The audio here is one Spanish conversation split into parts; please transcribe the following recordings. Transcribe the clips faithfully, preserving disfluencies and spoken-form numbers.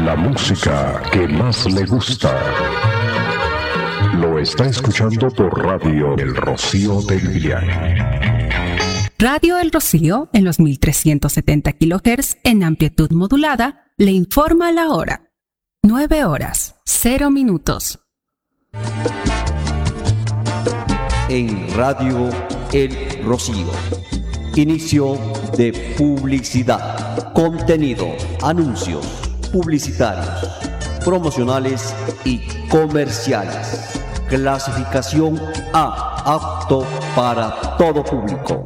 La música que más le gusta. Lo está escuchando por Radio El Rocío del Villaje. Radio El Rocío, en los mil trescientos setenta kilohertz en amplitud modulada, le informa la hora. nueve horas, cero minutos. En Radio El Rocío. Inicio de publicidad. Contenido, anuncios publicitarios, promocionales y comerciales. Clasificación A, apto para todo público.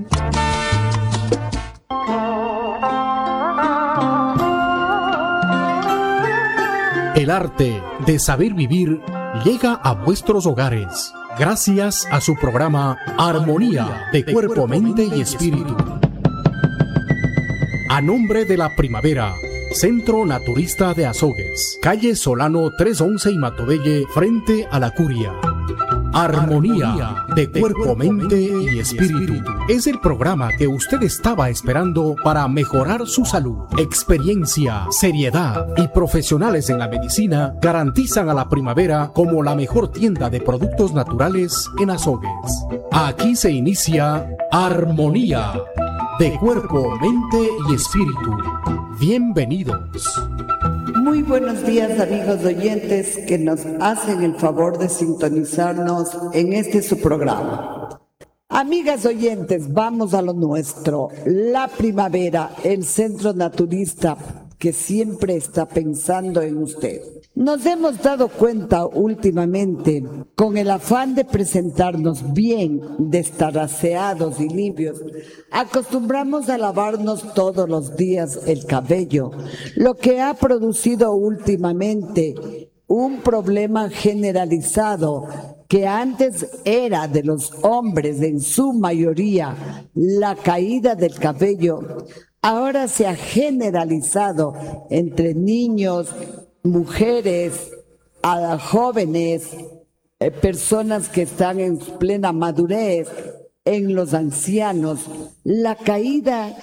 El arte de saber vivir llega a vuestros hogares gracias a su programa Armonía de Cuerpo, Mente y Espíritu. A nombre de la primavera, Centro Naturista de Azogues, calle Solano trescientos once y Matobelle, frente a la Curia. Armonía de Cuerpo, Mente y Espíritu es el programa que usted estaba esperando para mejorar su salud. Experiencia, seriedad y profesionales en la medicina garantizan a la primavera como la mejor tienda de productos naturales en Azogues. Aquí se inicia Armonía de Cuerpo, Mente y Espíritu. Bienvenidos. Muy buenos días, amigos oyentes que nos hacen el favor de sintonizarnos en este su programa. Amigas oyentes, vamos a lo nuestro. La primavera, el centro naturista que siempre está pensando en usted. Nos hemos dado cuenta últimamente, con el afán de presentarnos bien, de estar aseados y limpios, acostumbramos a lavarnos todos los días el cabello, lo que ha producido últimamente un problema generalizado que antes era de los hombres en su mayoría, la caída del cabello. Ahora se ha generalizado entre niños, mujeres, a jóvenes, eh, personas que están en plena madurez, en los ancianos, la caída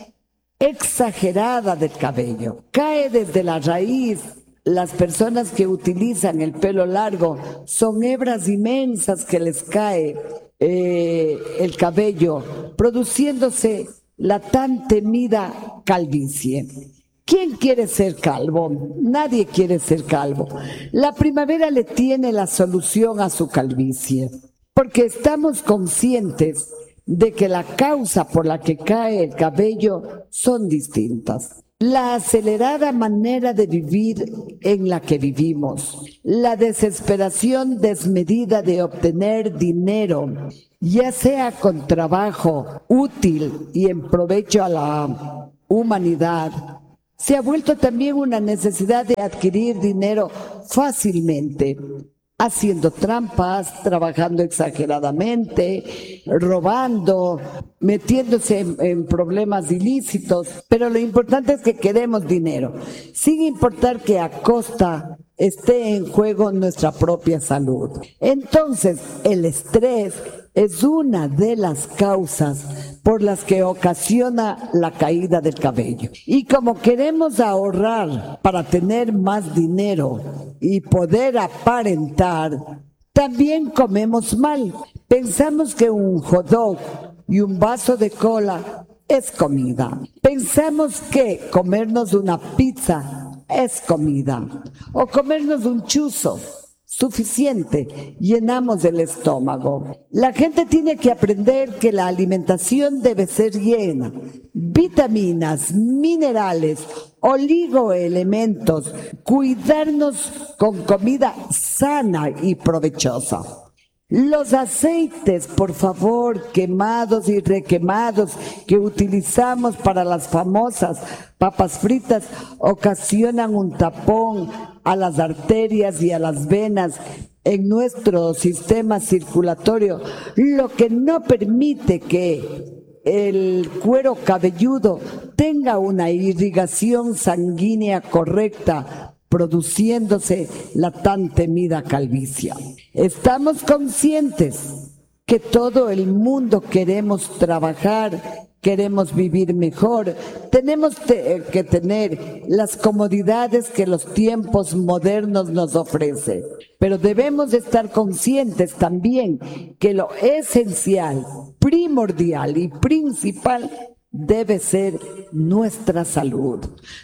exagerada del cabello. Cae desde la raíz. Las personas que utilizan el pelo largo son hebras inmensas que les cae eh, el cabello, produciéndose la tan temida calvicie. ¿Quién quiere ser calvo? Nadie quiere ser calvo. La primavera le tiene la solución a su calvicie, porque estamos conscientes de que la causa por la que cae el cabello son distintas. La acelerada manera de vivir en la que vivimos, la desesperación desmedida de obtener dinero, ya sea con trabajo útil y en provecho a la humanidad, se ha vuelto también una necesidad de adquirir dinero fácilmente, haciendo trampas, trabajando exageradamente, robando, metiéndose en, en problemas ilícitos, pero lo importante es que queremos dinero, sin importar que a costa esté en juego nuestra propia salud. Entonces, el estrés es una de las causas por las que ocasiona la caída del cabello. Y como queremos ahorrar para tener más dinero y poder aparentar, también comemos mal. Pensamos que un hot dog y un vaso de cola es comida. Pensamos que comernos una pizza es comida. O comernos un chuzo. Suficiente, llenamos el estómago. La gente tiene que aprender que la alimentación debe ser llena. Vitaminas, minerales, oligoelementos, cuidarnos con comida sana y provechosa. Los aceites, por favor, quemados y requemados que utilizamos para las famosas papas fritas, ocasionan un tapón a las arterias y a las venas en nuestro sistema circulatorio, lo que no permite que el cuero cabelludo tenga una irrigación sanguínea correcta, produciéndose la tan temida calvicie. Estamos conscientes que todo el mundo queremos trabajar queremos vivir mejor, tenemos te- que tener las comodidades que los tiempos modernos nos ofrecen, pero debemos estar conscientes también que lo esencial, primordial y principal debe ser nuestra salud.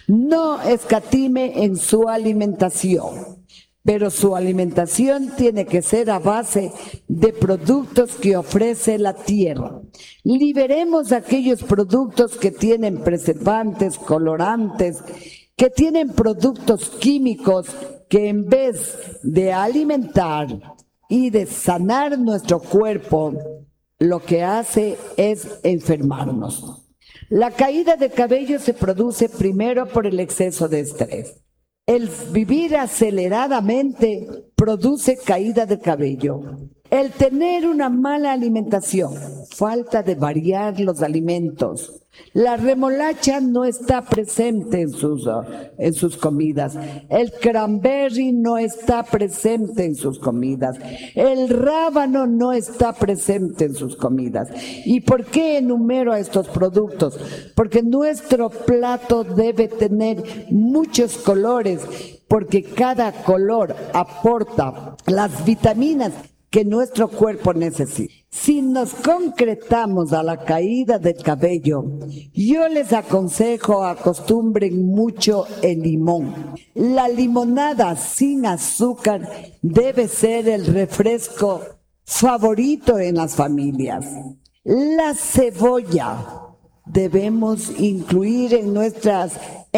No escatime en su alimentación, pero su alimentación tiene que ser a base de productos que ofrece la tierra. Liberemos aquellos productos que tienen preservantes, colorantes, que tienen productos químicos que en vez de alimentar y de sanar nuestro cuerpo, lo que hace es enfermarnos. La caída de cabello se produce primero por el exceso de estrés. El vivir aceleradamente produce caída de cabello. El tener una mala alimentación, falta de variar los alimentos. La remolacha no está presente en sus, uh, en sus comidas. El cranberry no está presente en sus comidas. El rábano no está presente en sus comidas. ¿Y por qué enumero a estos productos? Porque nuestro plato debe tener muchos colores, porque cada color aporta las vitaminas que nuestro cuerpo necesita. Si nos concretamos a la caída del cabello, yo les aconsejo acostumbren mucho el limón. La limonada sin azúcar debe ser el refresco favorito en las familias. La cebolla debemos incluir en nuestras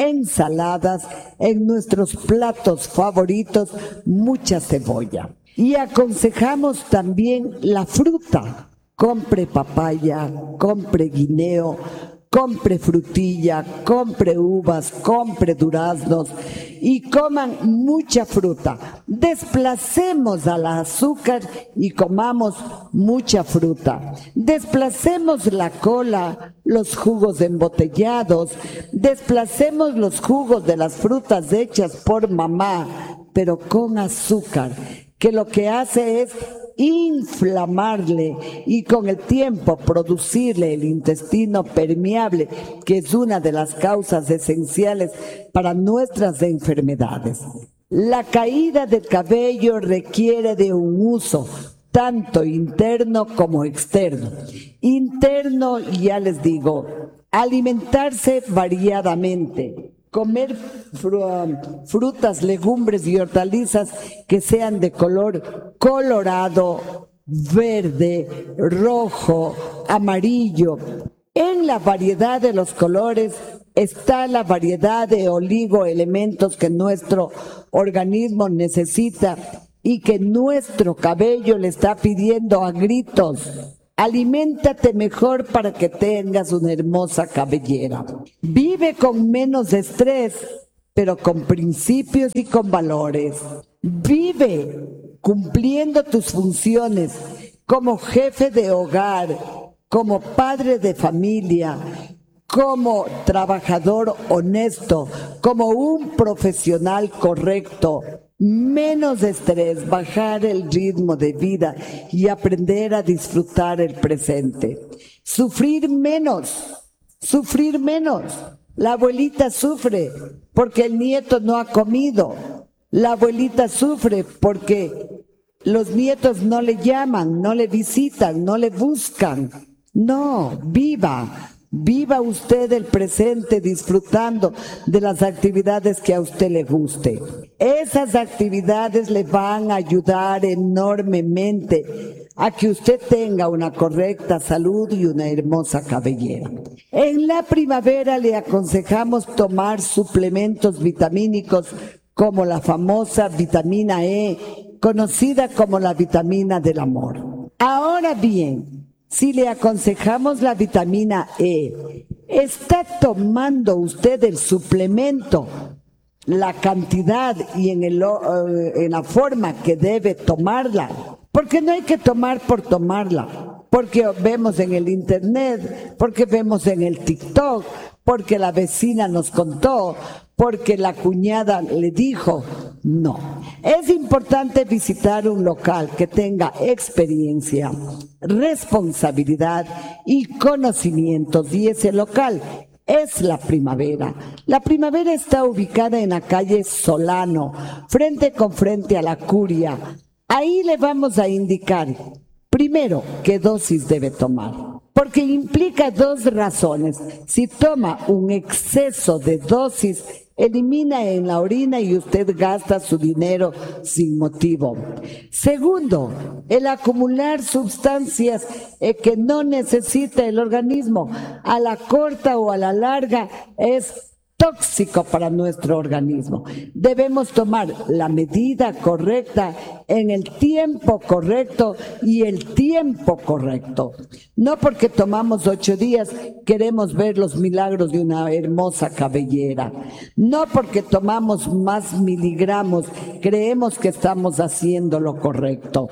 ensaladas, en nuestros platos favoritos, mucha cebolla. Y aconsejamos también la fruta. Compre papaya, compre guineo, compre frutilla, compre uvas, compre duraznos y coman mucha fruta. Desplacemos al azúcar y comamos mucha fruta. Desplacemos la cola, los jugos embotellados, desplacemos los jugos de las frutas hechas por mamá, pero con azúcar, que lo que hace es inflamarle y con el tiempo producirle el intestino permeable, que es una de las causas esenciales para nuestras enfermedades. La caída del cabello requiere de un uso tanto interno como externo. Interno, ya les digo, alimentarse variadamente, comer frutas, legumbres y hortalizas que sean de color colorado, verde, rojo, amarillo. En la variedad de los colores está la variedad de oligoelementos que nuestro organismo necesita y que nuestro cabello le está pidiendo a gritos. Aliméntate mejor para que tengas una hermosa cabellera. Vive con menos estrés, pero con principios y con valores. Vive cumpliendo tus funciones como jefe de hogar, como padre de familia, como trabajador honesto, como un profesional correcto. Menos estrés, bajar el ritmo de vida y aprender a disfrutar el presente. Sufrir menos, sufrir menos. La abuelita sufre porque el nieto no ha comido. La abuelita sufre porque los nietos no le llaman, no le visitan, no le buscan. No, viva. Viva usted el presente disfrutando de las actividades que a usted le guste. Esas actividades le van a ayudar enormemente a que usted tenga una correcta salud y una hermosa cabellera. En la primavera le aconsejamos tomar suplementos vitamínicos como la famosa vitamina E, conocida como la vitamina del amor. Ahora bien, si le aconsejamos la vitamina E, ¿está tomando usted el suplemento, la cantidad y en, el, en la forma que debe tomarla? Porque no hay que tomar por tomarla, porque vemos en el internet, porque vemos en el TikTok, porque la vecina nos contó, porque la cuñada le dijo. No, Es importante visitar un local que tenga experiencia, responsabilidad y conocimientos, y ese local es La Primavera. La Primavera está ubicada en la calle Solano, frente con frente a la Curia. Ahí le vamos a indicar, primero, qué dosis debe tomar, porque implica dos razones. Si toma un exceso de dosis, elimina en la orina y usted gasta su dinero sin motivo. Segundo, el acumular sustancias eh, que no necesita el organismo, a la corta o a la larga es tóxico para nuestro organismo. Debemos tomar la medida correcta en el tiempo correcto y el tiempo correcto. No porque tomamos ocho días queremos ver los milagros de una hermosa cabellera. No porque tomamos más miligramos creemos que estamos haciendo lo correcto.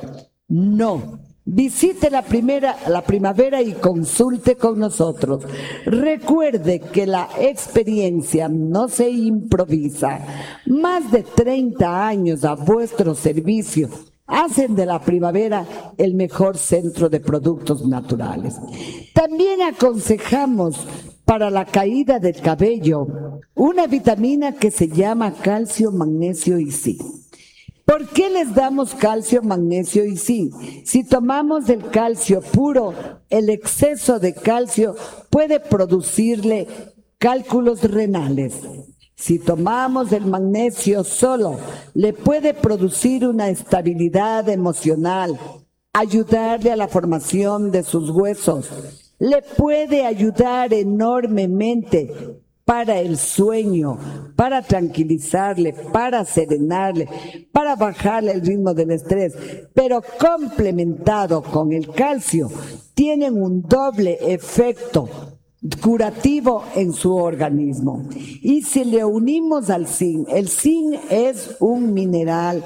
No. Visite la, primera, la primavera y consulte con nosotros. Recuerde que la experiencia no se improvisa. Más de treinta años a vuestro servicio hacen de la primavera el mejor centro de productos naturales. También aconsejamos para la caída del cabello una vitamina que se llama calcio, magnesio y zinc. ¿Por qué les damos calcio, magnesio y zinc? Si tomamos el calcio puro, el exceso de calcio puede producirle cálculos renales. Si tomamos el magnesio solo, le puede producir una estabilidad emocional, ayudarle a la formación de sus huesos, le puede ayudar enormemente para el sueño, para tranquilizarle, para serenarle, para bajarle el ritmo del estrés, pero complementado con el calcio, tienen un doble efecto curativo en su organismo. Y si le unimos al zinc, el zinc es un mineral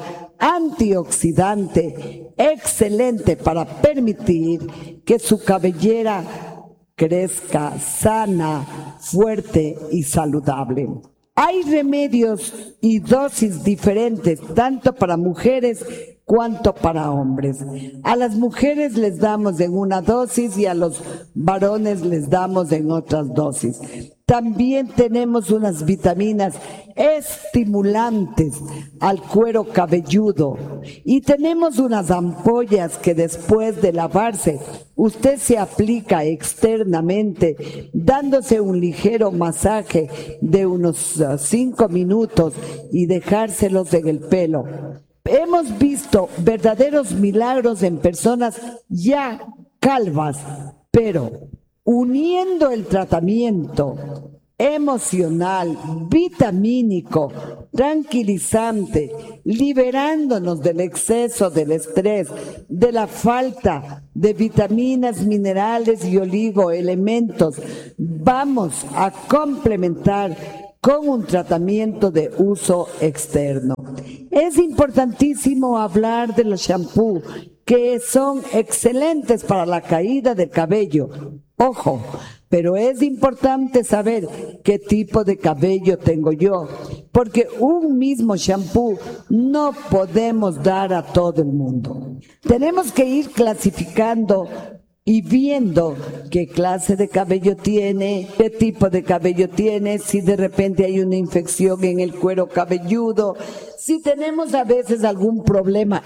antioxidante excelente para permitir que su cabellera crezca sana, fuerte y saludable. Hay remedios y dosis diferentes, tanto para mujeres cuanto para hombres. A las mujeres les damos en una dosis y a los varones les damos en otras dosis. También tenemos unas vitaminas estimulantes al cuero cabelludo y tenemos unas ampollas que después de lavarse usted se aplica externamente dándose un ligero masaje de unos cinco minutos y dejárselos en el pelo. Hemos visto verdaderos milagros en personas ya calvas, pero uniendo el tratamiento emocional, vitamínico, tranquilizante, liberándonos del exceso del estrés, de la falta de vitaminas, minerales y oligoelementos, vamos a complementar con un tratamiento de uso externo. Es importantísimo hablar de los shampoos que son excelentes para la caída del cabello. Ojo, pero es importante saber qué tipo de cabello tengo yo, porque un mismo shampoo no podemos dar a todo el mundo. Tenemos que ir clasificando y viendo qué clase de cabello tiene, qué tipo de cabello tiene, si de repente hay una infección en el cuero cabelludo, si tenemos a veces algún problema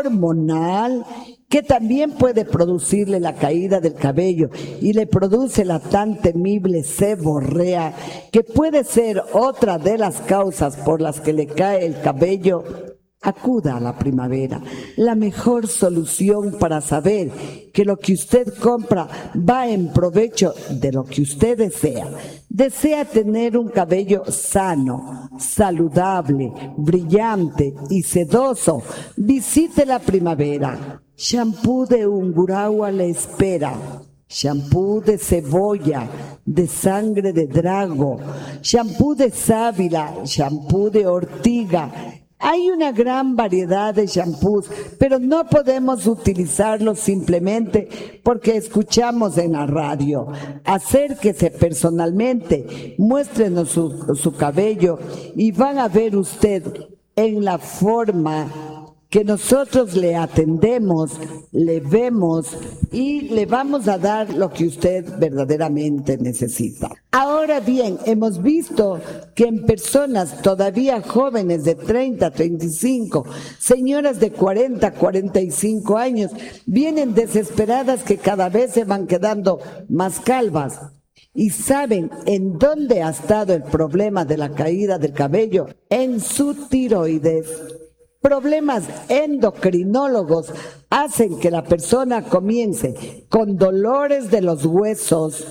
hormonal que también puede producirle la caída del cabello y le produce la tan temible seborrea, que puede ser otra de las causas por las que le cae el cabello. Acuda a la primavera, la mejor solución para saber que lo que usted compra va en provecho de lo que usted desea. Desea tener un cabello sano, saludable, brillante y sedoso. Visite la primavera. Shampoo de Ungurahua le espera. Shampoo de cebolla, de sangre de drago, shampoo de sábila, shampoo de ortiga. Hay una gran variedad de shampoos, pero no podemos utilizarlos simplemente porque escuchamos en la radio. Acérquese personalmente, muéstrenos su, su cabello y van a ver usted en la forma que nosotros le atendemos, le vemos y le vamos a dar lo que usted verdaderamente necesita. Ahora bien, hemos visto que en personas todavía jóvenes de treinta, treinta y cinco, señoras de cuarenta, cuarenta y cinco años, vienen desesperadas que cada vez se van quedando más calvas. ¿Y saben en dónde ha estado el problema de la caída del cabello? En su tiroides. Problemas endocrinólogos hacen que la persona comience con dolores de los huesos,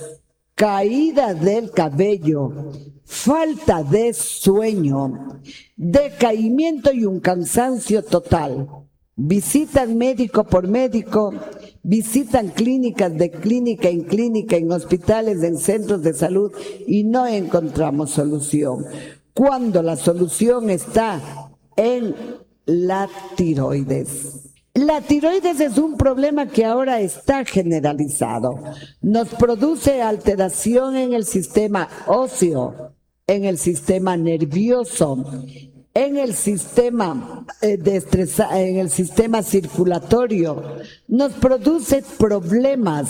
caída del cabello, falta de sueño, decaimiento y un cansancio total. Visitan médico por médico, visitan clínicas de clínica en clínica, en hospitales, en centros de salud y no encontramos solución. Cuando la solución está en la tiroides. La tiroides es un problema que ahora está generalizado. Nos produce alteración en el sistema óseo, en el sistema nervioso, en el sistema eh, de estresa, en el sistema circulatorio. Nos produce problemas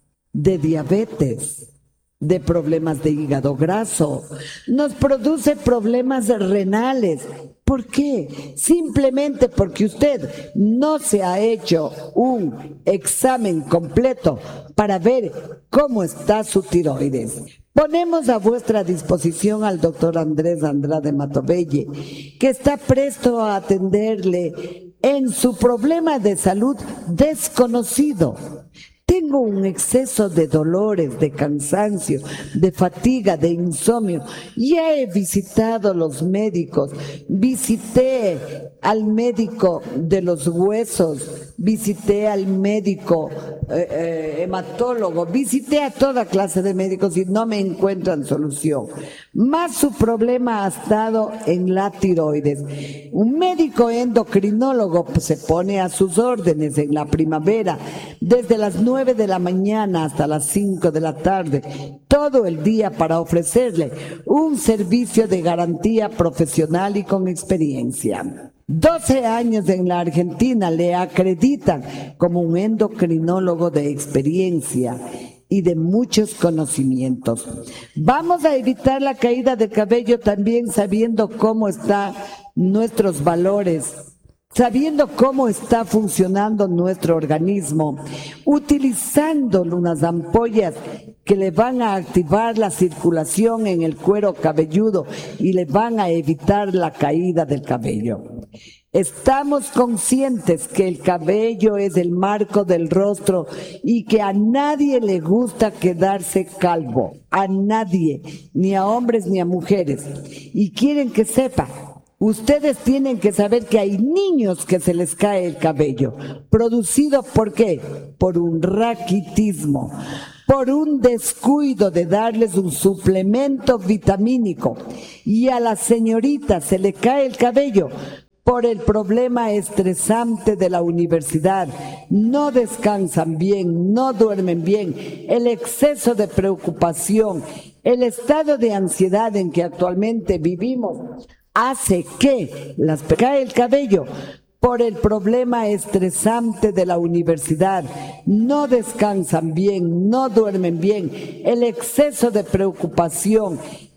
de diabetes, de problemas de hígado graso, nos produce problemas renales. ¿Por qué? Simplemente porque usted no se ha hecho un examen completo para ver cómo está su tiroides. Ponemos a vuestra disposición al doctor Andrés Andrade Matovelle, que está presto a atenderle en su problema de salud desconocido. Tengo un exceso de dolores, de cansancio, de fatiga, de insomnio. Ya he visitado los médicos, visité al médico de los huesos, visité al médico eh, eh, hematólogo, visité a toda clase de médicos y no me encuentran solución. Más su problema ha estado en la tiroides. Un médico endocrinólogo pues, se pone a sus órdenes en la primavera, desde las nueve de la mañana hasta las cinco de la tarde, todo el día para ofrecerle un servicio de garantía profesional y con experiencia. doce años en la Argentina le acreditan como un endocrinólogo de experiencia y de muchos conocimientos. Vamos a evitar la caída de cabello también sabiendo cómo están nuestros valores, sabiendo cómo está funcionando nuestro organismo, utilizando unas ampollas que le van a activar la circulación en el cuero cabelludo y le van a evitar la caída del cabello. Estamos conscientes que el cabello es el marco del rostro y que a nadie le gusta quedarse calvo, a nadie, ni a hombres ni a mujeres. Y quieren que sepa, ustedes tienen que saber que hay niños que se les cae el cabello. ¿Producido por qué? Por un raquitismo, por un descuido de darles un suplemento vitamínico. Y a la señorita se le cae el cabello por el problema estresante de la universidad. No descansan bien, no duermen bien, el exceso de preocupación, el estado de ansiedad en que actualmente vivimos hace que las cae el cabello por el problema estresante de la universidad. No descansan bien, no duermen bien, el exceso de preocupación,